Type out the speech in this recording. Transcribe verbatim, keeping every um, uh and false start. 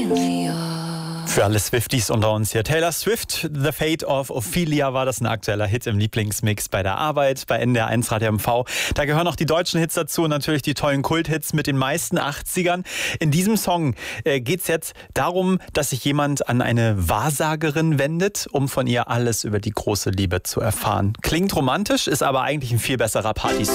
Für alle Swifties unter uns hier. Taylor Swift, The Fate of Ophelia war das, ein aktueller Hit im Lieblingsmix bei der Arbeit, bei N D R eins Radio M V. Da gehören auch die deutschen Hits dazu und natürlich die tollen Kulthits mit den meisten achtzigern. In diesem Song äh, geht es jetzt darum, dass sich jemand an eine Wahrsagerin wendet, um von ihr alles über die große Liebe zu erfahren. Klingt romantisch, ist aber eigentlich ein viel besserer Partysong.